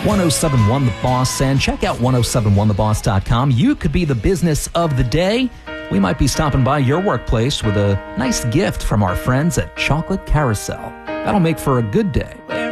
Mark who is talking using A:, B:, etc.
A: 1071 The Boss, and check out 1071theboss.com. You could be the business of the day. We might be stopping by your workplace with a nice gift from our friends at Chocolate Carousel. That'll make for a good day.